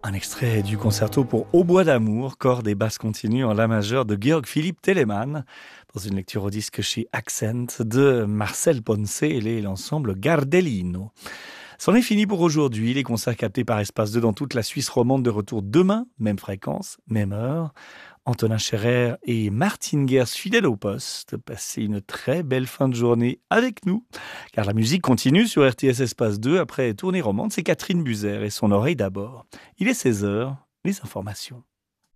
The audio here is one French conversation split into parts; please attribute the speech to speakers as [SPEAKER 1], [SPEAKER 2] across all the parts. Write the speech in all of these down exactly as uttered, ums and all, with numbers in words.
[SPEAKER 1] Un extrait du concerto pour hautbois d'amour, cordes et basses continues en la majeure de Georg Philipp Telemann, dans une lecture au disque chez Accent de Marcel Ponce et l'ensemble Gardellino. C'en est fini pour aujourd'hui. Les concerts captés par Espace deux dans toute la Suisse romande de retour demain, même fréquence, même heure. Antonin Scherer et Martin Gers fidèles au poste. Passez une très belle fin de journée avec nous, car la musique continue sur R T S Espace deux après Tournée romande. C'est Catherine Buzer et son oreille d'abord. Il est seize heures, les informations.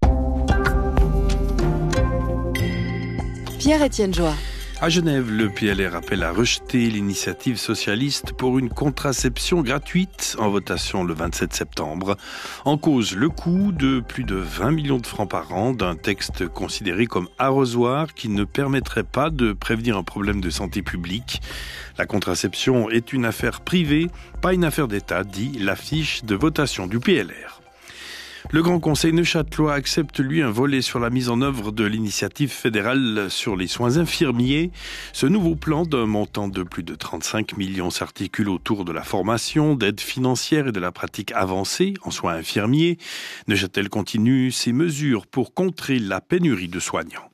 [SPEAKER 2] Pierre-Étienne Joie.
[SPEAKER 3] À Genève, le P L R appelle à rejeter l'initiative socialiste pour une contraception gratuite en votation le vingt-sept septembre. En cause, le coût de plus de vingt millions de francs par an d'un texte considéré comme arrosoir qui ne permettrait pas de prévenir un problème de santé publique. La contraception est une affaire privée, pas une affaire d'État, dit l'affiche de votation du P L R. Le Grand Conseil neuchâtelois accepte, lui, un volet sur la mise en œuvre de l'initiative fédérale sur les soins infirmiers. Ce nouveau plan d'un montant de plus de trente-cinq millions s'articule autour de la formation, d'aide financière et de la pratique avancée en soins infirmiers. Neuchâtel continue ses mesures pour contrer la pénurie de soignants.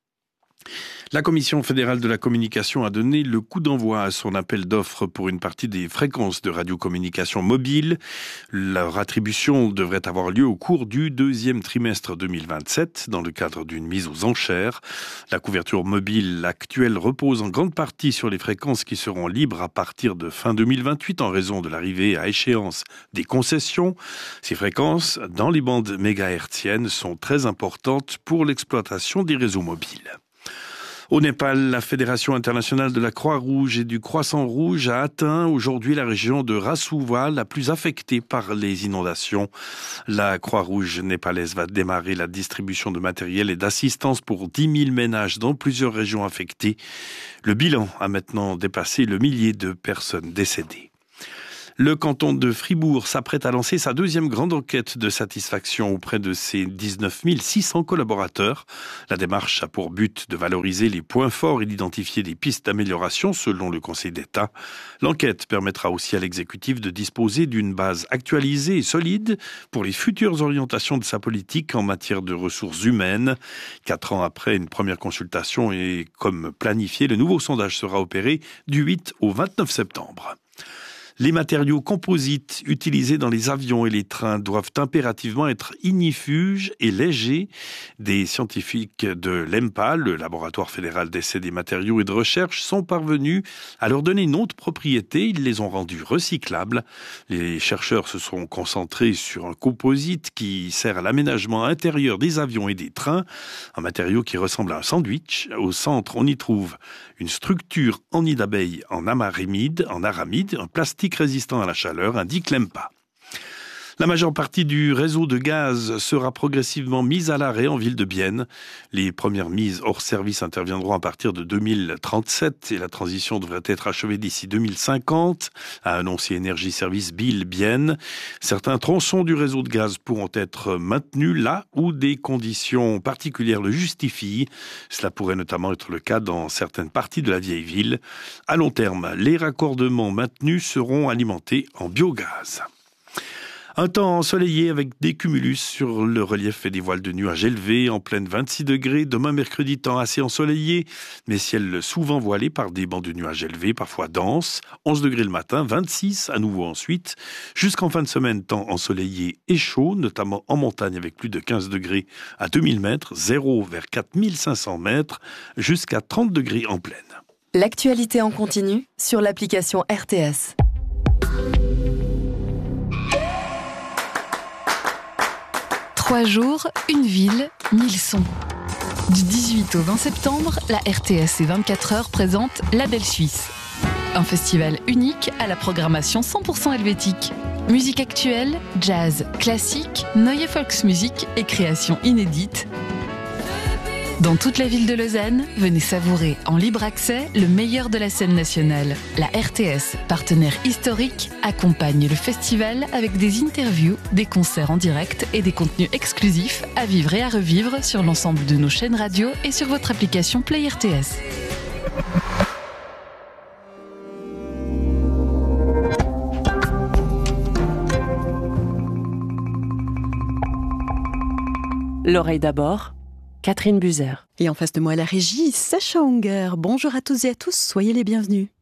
[SPEAKER 3] La Commission fédérale de la communication a donné le coup d'envoi à son appel d'offres pour une partie des fréquences de radiocommunication mobile. Leur attribution devrait avoir lieu au cours du deuxième trimestre deux mille vingt-sept dans le cadre d'une mise aux enchères. La couverture mobile actuelle repose en grande partie sur les fréquences qui seront libres à partir de fin deux mille vingt-huit en raison de l'arrivée à échéance des concessions. Ces fréquences, dans les bandes mégahertziennes, sont très importantes pour l'exploitation des réseaux mobiles. Au Népal, la Fédération internationale de la Croix-Rouge et du Croissant-Rouge a atteint aujourd'hui la région de Rasuwa, la plus affectée par les inondations. La Croix-Rouge népalaise va démarrer la distribution de matériel et d'assistance pour dix mille ménages dans plusieurs régions affectées. Le bilan a maintenant dépassé le millier de personnes décédées. Le canton de Fribourg s'apprête à lancer sa deuxième grande enquête de satisfaction auprès de ses dix-neuf mille six cents collaborateurs. La démarche a pour but de valoriser les points forts et d'identifier des pistes d'amélioration selon le Conseil d'État. L'enquête permettra aussi à l'exécutif de disposer d'une base actualisée et solide pour les futures orientations de sa politique en matière de ressources humaines. Quatre ans après une première consultation et comme planifié, le nouveau sondage sera opéré du huit au vingt-neuf septembre. Les matériaux composites utilisés dans les avions et les trains doivent impérativement être ignifuges et légers. Des scientifiques de l'E M P A, le laboratoire fédéral d'essais des matériaux et de recherche, sont parvenus à leur donner une autre propriété. Ils les ont rendus recyclables. Les chercheurs se sont concentrés sur un composite qui sert à l'aménagement intérieur des avions et des trains, un matériau qui ressemble à un sandwich. Au centre, on y trouve une structure en nid d'abeille en amaramide, en aramide, un plastique résistant à la chaleur, indique l'E M P A. La majeure partie du réseau de gaz sera progressivement mise à l'arrêt en ville de Bienne. Les premières mises hors service interviendront à partir de deux mille trente-sept et la transition devrait être achevée d'ici deux mille cinquante, a annoncé Énergie Service Biel Bienne. Certains tronçons du réseau de gaz pourront être maintenus là où des conditions particulières le justifient. Cela pourrait notamment être le cas dans certaines parties de la vieille ville. À long terme, les raccordements maintenus seront alimentés en biogaz. Un temps ensoleillé avec des cumulus sur le relief et des voiles de nuages élevés, en pleine vingt-six degrés. Demain mercredi, temps assez ensoleillé, mais ciel souvent voilé par des bancs de nuages élevés, parfois denses. onze degrés le matin, vingt-six à nouveau ensuite. Jusqu'en fin de semaine, temps ensoleillé et chaud, notamment en montagne avec plus de quinze degrés à deux mille mètres, zéro vers quatre mille cinq cents mètres, jusqu'à trente degrés en plaine.
[SPEAKER 2] L'actualité en continu sur l'application R T S. Trois jours, une ville, mille sons. Du dix-huit au vingt septembre, la R T S et vingt-quatre heures présente La Belle Suisse. Un festival unique à la programmation cent pour cent helvétique. Musique actuelle, jazz, classique, neue Volksmusik et créations inédites. Dans toute la ville de Lausanne, venez savourer en libre accès le meilleur de la scène nationale. La R T S, partenaire historique, accompagne le festival avec des interviews, des concerts en direct et des contenus exclusifs à vivre et à revivre sur l'ensemble de nos chaînes radio et sur votre application Play R T S.
[SPEAKER 4] L'oreille d'abord, Catherine Buzer.
[SPEAKER 5] Et en face de moi, la régie, Sacha Unger. Bonjour à tous et à tous, soyez les bienvenus.